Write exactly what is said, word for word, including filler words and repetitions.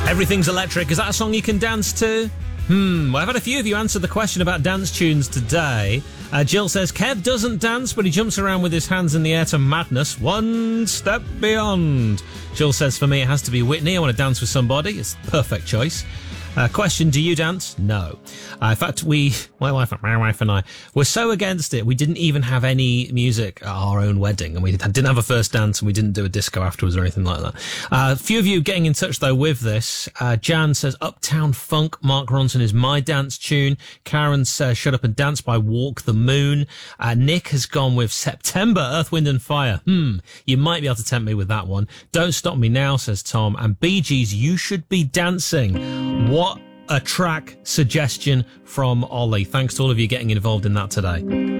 Everything's Electric. Is that a song you can dance to? Hmm, well, I've had a few of you answer the question about dance tunes today. Uh, Jill says, Kev doesn't dance, but he jumps around with his hands in the air to madness. One step beyond. Jill says, for me, it has to be Whitney. I want to dance with somebody. It's the perfect choice. Uh, question, do you dance? No. Uh, in fact, we, my wife, my wife and I, were so against it, we didn't even have any music at our own wedding, and we didn't have a first dance, and we didn't do a disco afterwards or anything like that. Uh, a few of you getting in touch, though, with this. Uh, Jan says, Uptown Funk, Mark Ronson is my dance tune. Karen says, Shut Up and Dance by Walk the Moon. Uh, Nick has gone with September, Earth, Wind and Fire. Hmm, you might be able to tempt me with that one. Don't Stop Me Now, says Tom. And Bee Gees, You Should Be Dancing. What a track suggestion from Ollie. Thanks to all of you getting involved in that today.